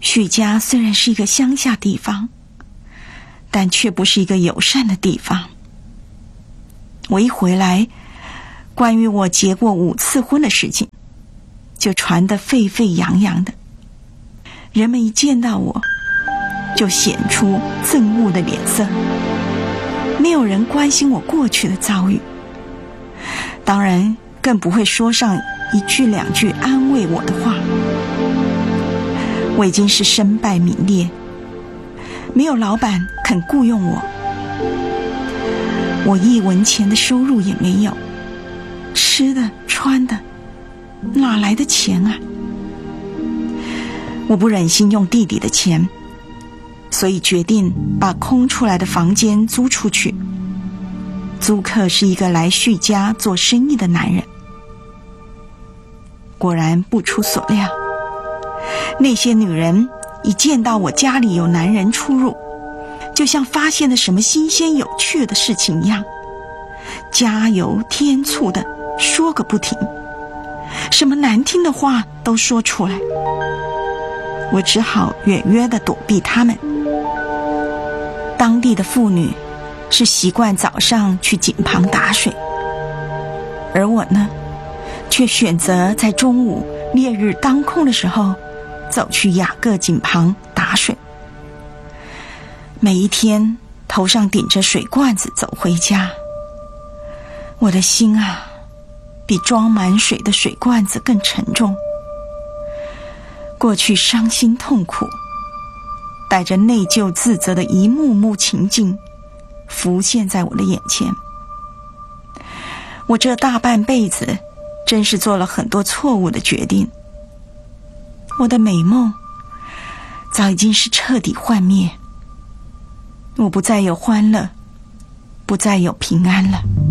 许家虽然是一个乡下地方，但却不是一个友善的地方。我一回来，关于我结过5次婚的事情就传得沸沸扬扬的，人们一见到我就显出憎恶的脸色，没有人关心我过去的遭遇，当然更不会说上1句2句安慰我的话。我已经是身败名裂，没有老板肯雇佣我，我1文钱的收入也没有，吃的穿的哪来的钱啊？我不忍心用弟弟的钱，所以决定把空出来的房间租出去。租客是一个来许家做生意的男人。果然不出所料，那些女人一见到我家里有男人出入，就像发现了什么新鲜有趣的事情一样，加油添醋的说个不停，什么难听的话都说出来。我只好远远地躲避他们。当地的妇女是习惯早上去井旁打水，而我呢，却选择在中午烈日当空的时候走去雅各井旁打水。每一天头上顶着水罐子走回家，我的心啊，比装满水的水罐子更沉重。过去伤心痛苦，带着内疚自责的一幕幕情境浮现在我的眼前。我这大半辈子真是做了很多错误的决定，我的美梦早已经是彻底幻灭，我不再有欢乐，不再有平安了。